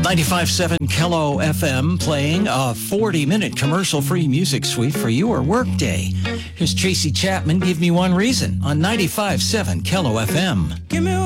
95.7 Kello FM playing a 40-minute commercial-free music suite for your workday. Here's Tracy Chapman, Give Me One Reason on 95.7 Kello FM. Give me